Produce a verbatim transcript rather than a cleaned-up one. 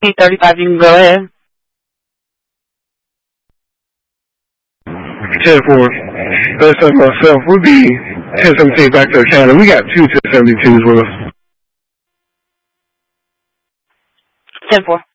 eight thirty-five, you can go ahead. ten four. Best of myself. We'll be ten seventeen back to the counter. We got two ten seventy-twos with us. ten four.